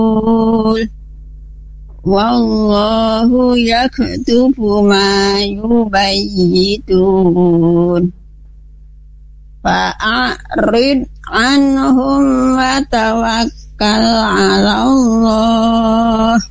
والله يكتب ما يبيتون فأعرض عنهم وتوكل على الله